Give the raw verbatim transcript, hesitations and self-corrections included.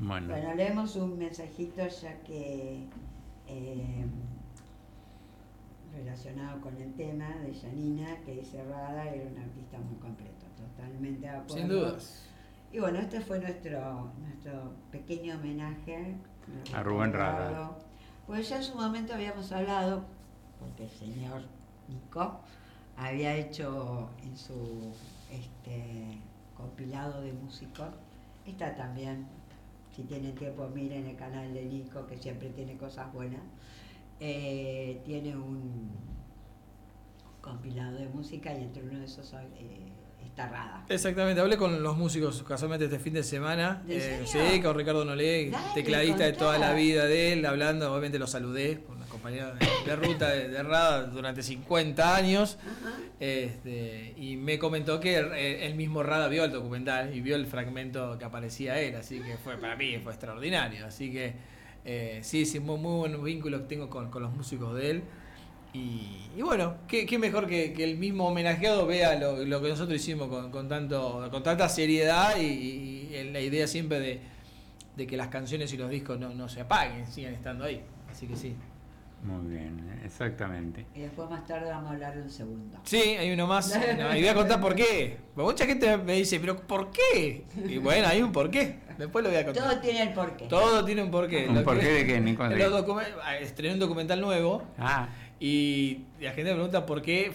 Bueno, bueno leemos un mensajito ya que eh, relacionado con el tema de Janina, que dice Rada era un artista muy completo, totalmente de acuerdo. Sin dudas. Y bueno, este fue nuestro nuestro pequeño homenaje a Rubén Rada. Pues ya en su momento habíamos hablado, porque el señor Nico había hecho en su este compilado de músicos, está también, si tienen tiempo miren el canal de Nico, que siempre tiene cosas buenas. Eh, tiene un compilado de música y entre uno de esos eh, está Rada. Exactamente, hablé con los músicos casualmente este fin de semana. ¿De eh, serio? Sí, con Ricardo Nolé, Dale, tecladista de toda contá. la vida de él, hablando, obviamente lo saludé, por una compañera de, de ruta de, de Rada durante cincuenta años. Ajá. Este, y me comentó que eh, él mismo Rada vio el documental y vio el fragmento que aparecía él, así que fue para mí fue extraordinario. Así que eh, sí, sí, muy, muy buen vínculo que tengo con, con los músicos de él. Y, y bueno, qué, qué mejor que, que el mismo homenajeado vea lo, lo que nosotros hicimos con, con tanto con tanta seriedad y, y la idea siempre de, de que las canciones y los discos no, no se apaguen, sigan estando ahí. Así que sí. Muy bien, exactamente. Y después más tarde vamos a hablar de un segundo. Sí, hay uno más. No, y voy a contar por qué. Porque mucha gente me dice, pero ¿por qué? Y bueno, hay un porqué. Después lo voy a contar. Todo tiene el porqué. Todo tiene un porqué. ¿Un Lo porqué que- de qué, Nico? Los document- Estrené un documental nuevo. Ah, Y la gente me pregunta por qué